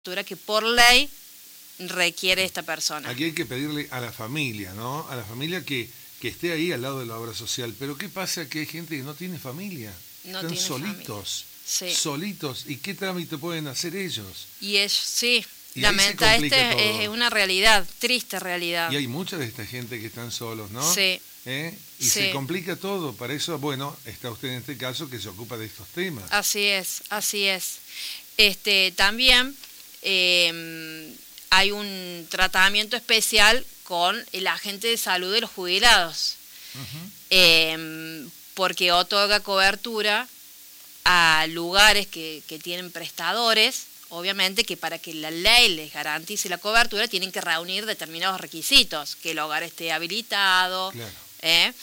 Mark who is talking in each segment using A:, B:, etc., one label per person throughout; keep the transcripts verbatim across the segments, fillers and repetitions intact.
A: que por ley requiere esta persona.
B: Aquí hay que pedirle a la familia, ¿no? A la familia que, que esté ahí al lado de la obra social. Pero ¿qué pasa? Que hay gente que no tiene familia.
A: No
B: Están
A: tiene
B: solitos.
A: Sí.
B: Solitos. ¿Y qué trámite pueden hacer ellos?
A: Y ellos, sí.
B: Y
A: Lamenta, este es una realidad, triste realidad.
B: Y hay mucha de esta gente que están solos, ¿no?
A: Sí.
B: ¿Eh? Y
A: sí.
B: se complica todo. Para eso, bueno, está usted en este caso que se ocupa de estos temas.
A: Así es, así es. Este, también eh, hay un tratamiento especial con el agente de salud de los jubilados, uh-huh. eh, porque otorga cobertura a lugares que, que tienen prestadores. Obviamente que para que la ley les garantice la cobertura tienen que reunir determinados requisitos, que el hogar esté habilitado,
B: claro.
A: ¿eh?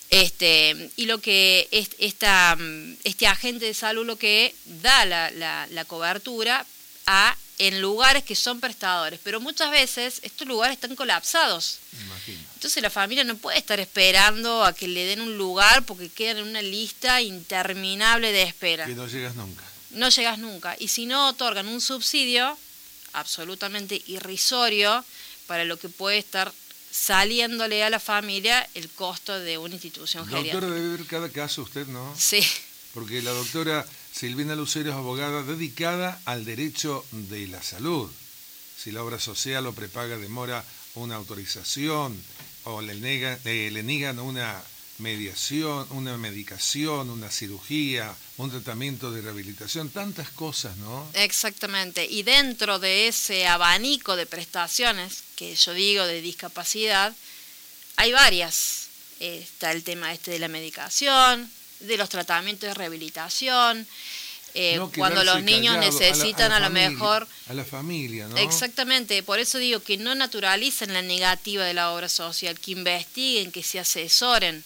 A: Este, y lo que es, esta, este agente de salud lo que da la, la, la cobertura a en lugares que son prestadores, pero muchas veces estos lugares están colapsados.
B: Imagino.
A: Entonces la familia no puede estar esperando a que le den un lugar porque quedan en una lista interminable de espera.
B: Que no llegas nunca.
A: No llegas nunca. Y si no otorgan un subsidio absolutamente irrisorio para lo que puede estar saliéndole a la familia el costo de una institución geriátrica.
B: Doctora, debe ver cada caso usted, ¿no?
A: Sí.
B: Porque la doctora Silvina Lucero es abogada dedicada al derecho de la salud. Si la obra social o prepaga demora una autorización o le, nega, eh, le niegan una mediación, una medicación, una cirugía, un tratamiento de rehabilitación, tantas cosas, ¿no?
A: Exactamente. Y dentro de ese abanico de prestaciones, que yo digo de discapacidad, hay varias. Está el tema este de la medicación, de los tratamientos de rehabilitación, eh, no cuando los niños necesitan a, la, a, la a lo
B: familia,
A: mejor...
B: A la familia, ¿no?
A: Exactamente, por eso digo que no naturalicen la negativa de la obra social, que investiguen, que se asesoren.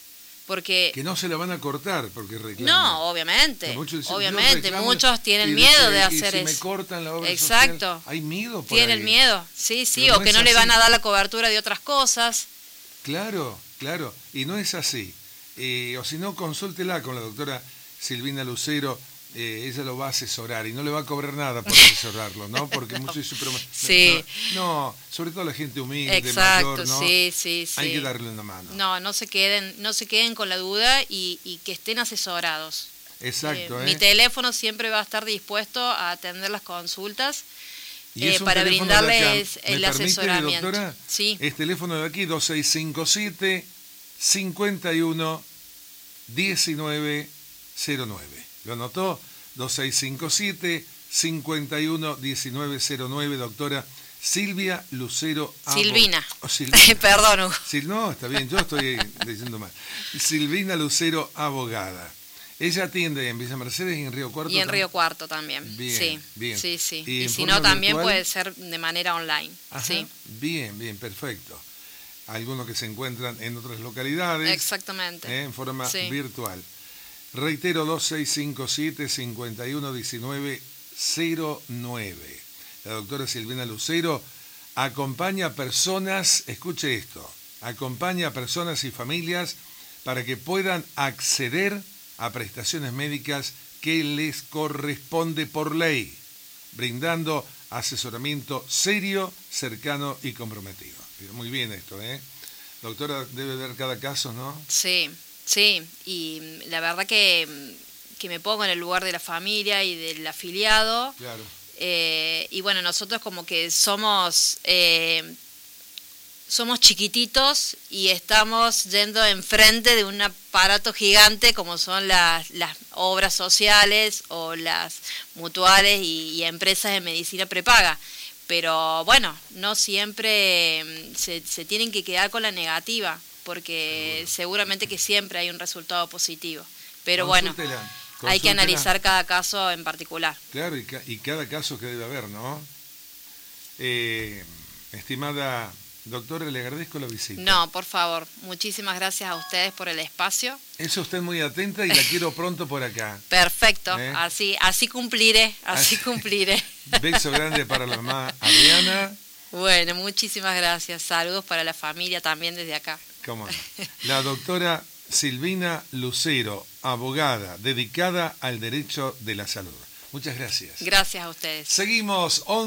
A: Porque
B: que no se la van a cortar porque reclaman.
A: No, obviamente,
B: muchos dicen,
A: obviamente, muchos tienen miedo de hacer
B: y
A: eso.
B: Si me cortan la obra
A: Exacto.
B: social, hay miedo por
A: Tienen
B: ahí.
A: miedo, sí, sí,
B: Pero
A: o
B: no
A: que no
B: así.
A: le van a dar la cobertura de otras cosas.
B: Claro, claro, y no es así. Eh, o si no, consúltela con la doctora Silvina Lucero, eh, ella lo va a asesorar y no le va a cobrar nada por asesorarlo, ¿no? Porque no. muchos dicen, pero
A: sí.
B: no, no, sobre todo la gente humilde,
A: Exacto,
B: mayor, ¿no?
A: sí, sí, sí.
B: Hay que darle una mano.
A: No, no se queden, no se queden con la duda y, y que estén asesorados.
B: Exacto,
A: eh,
B: ¿eh?
A: Mi teléfono siempre va a estar dispuesto a atender las consultas
B: ¿Y
A: eh, para brindarles el
B: ¿Me
A: asesoramiento.
B: Permite, doctora?
A: Sí.
B: Es teléfono de aquí, dos seis cinco siete, cincuenta y uno, diecinueve cero nueve. ¿Lo anotó? dos seis cinco siete, cincuenta y uno, diecinueve cero nueve, doctora Silvia Lucero.
A: Silvina.
B: Oh, Silvina.
A: Perdón, Hugo.
B: Sil no, está bien, yo estoy leyendo mal. Silvina Lucero, abogada. Ella atiende en Villa Mercedes y en Río Cuarto.
A: Y en Río Cuarto también.
B: Bien,
A: sí,
B: bien.
A: Sí, sí.
B: Y,
A: y si no, también virtual? Puede ser de manera online.
B: Ajá,
A: sí.
B: Bien, bien, perfecto. Algunos que se encuentran en otras localidades.
A: Exactamente.
B: Eh, en forma
A: sí.
B: virtual. Reitero, dos seis cinco siete, cincuenta y uno, diecinueve cero nueve. La doctora Silvina Lucero acompaña a personas, escuche esto, acompaña a personas y familias para que puedan acceder a prestaciones médicas que les corresponde por ley, brindando asesoramiento serio, cercano y comprometido. Muy bien esto, ¿eh? Doctora, debe ver cada caso, ¿no?
A: Sí. Sí, y la verdad que, que me pongo en el lugar de la familia y del afiliado.
B: Claro.
A: Eh, y bueno, nosotros como que somos, eh, somos chiquititos y estamos yendo enfrente de un aparato gigante como son las, las obras sociales o las mutuales y, y empresas de medicina prepaga. Pero bueno, no siempre se, se tienen que quedar con la negativa, porque Seguro. seguramente que siempre hay un resultado positivo. Pero
B: consúltela,
A: bueno,
B: consúltela.
A: Hay que analizar cada caso en particular.
B: Claro, y, ca y cada caso que debe haber, ¿no? Eh, estimada doctora, le agradezco la visita.
A: No, por favor, muchísimas gracias a ustedes por el espacio.
B: Es usted muy atenta y la quiero pronto por acá.
A: Perfecto,
B: ¿Eh?
A: así, así cumpliré, así, así cumpliré.
B: Beso grande para la mamá Adriana.
A: Bueno, muchísimas gracias. Saludos para la familia también desde acá.
B: ¿Cómo no? La doctora Silvina Lucero, abogada dedicada al derecho de la salud. Muchas gracias.
A: Gracias a ustedes.
B: Seguimos.